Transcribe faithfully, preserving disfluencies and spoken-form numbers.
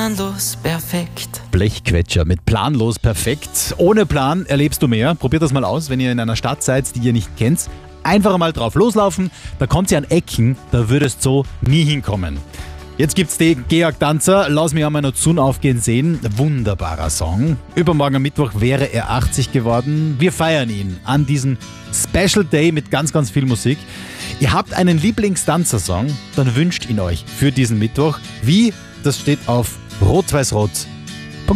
planlos perfekt. Blechquetscher mit planlos perfekt. Ohne Plan erlebst du mehr. Probiert das mal aus, wenn ihr in einer Stadt seid, die ihr nicht kennt. Einfach mal drauf loslaufen, da kommt ihr an Ecken, da würdest so nie hinkommen. Jetzt gibt's den Georg Danzer, Lass mich einmal noch Sonne aufgehen sehen. Wunderbarer Song. Übermorgen am Mittwoch wäre er achtzig geworden. Wir feiern ihn an diesem Special Day mit ganz, ganz viel Musik. Ihr habt einen Lieblings-Danzer-Song, dann wünscht ihn euch für diesen Mittwoch. Wie? Das steht auf rot weiß rot